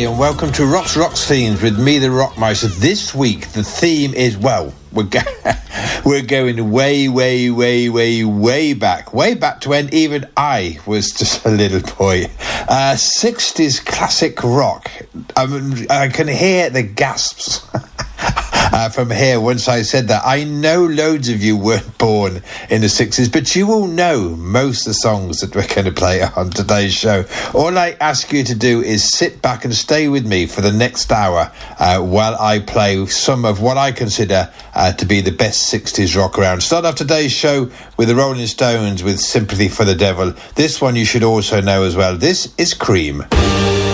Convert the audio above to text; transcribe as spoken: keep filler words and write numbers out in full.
Hey, and welcome to Rock's Rocks Themes with me, the Rockmeister. This week, the theme is, well, we're, go- we're going way, way, way, way, way back. Way back to when even I was just a little boy. Uh, sixties classic rock. I mean, I can hear the gasps. Uh, from here, once I said that, I know loads of you weren't born in the sixties, but you will know most of the songs that we're going to play on today's show. All I ask you to do is sit back and stay with me for the next hour uh, while I play some of what I consider uh, to be the best sixties rock around. Start off today's show with the Rolling Stones with Sympathy for the Devil. This one you should also know as well. This is Cream.